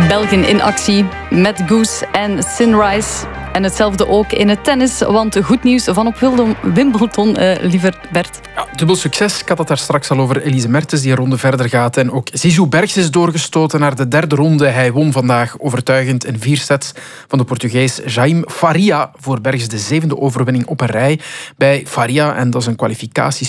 België in actie met Goose en Sunrise. En hetzelfde ook in het tennis, want goed nieuws van op Wimbledon, liever Bert. Ja, dubbel succes. Ik had het daar straks al over Elise Mertens, die een ronde verder gaat. En ook Zizou Bergs is doorgestoten naar de derde ronde. Hij won vandaag overtuigend in 4 sets van de Portugees Jaime Faria. Voor Bergs de 7e overwinning op een rij bij Faria. En dat is een kwalificatie